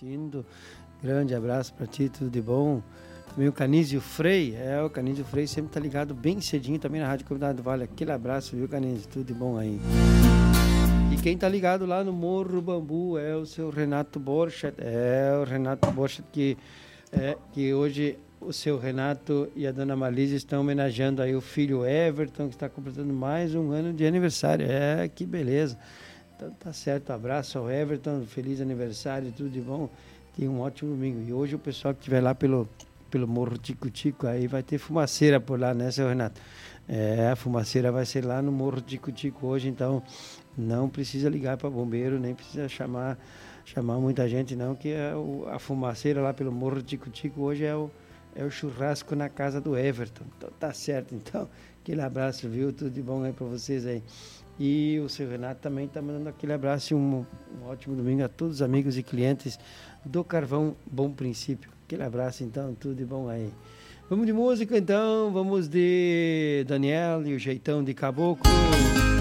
assistindo. Grande abraço para ti, tudo de bom. Também o Canísio Frei, o Canísio Frei sempre tá ligado bem cedinho também na Rádio Comunidade do Vale. Aquele abraço, viu, Canísio? Tudo de bom aí. E quem tá ligado lá no Morro Bambu é o seu Renato Borchardt. O Renato Borchardt que hoje o seu Renato e a dona Marlise estão homenageando aí o filho Everton, que está completando mais um ano de aniversário. Que beleza. Então tá certo, abraço ao Everton, feliz aniversário, tudo de bom. Tenha um ótimo domingo. E hoje o pessoal que estiver lá pelo Morro Tico-Tico, aí vai ter fumaceira por lá, né, seu Renato? A fumaceira vai ser lá no Morro Tico-Tico hoje, então não precisa ligar para bombeiro, nem precisa chamar muita gente, não, que a fumaceira lá pelo Morro Tico-Tico hoje é o churrasco na casa do Everton. Então tá certo, então. Aquele abraço, viu? Tudo de bom aí para vocês aí. E o seu Renato também está mandando aquele abraço e um ótimo domingo a todos os amigos e clientes do Carvão Bom Princípio. Aquele abraço, então, tudo de bom aí. Vamos de música, então. Vamos de Daniel e o Jeitão de Caboclo.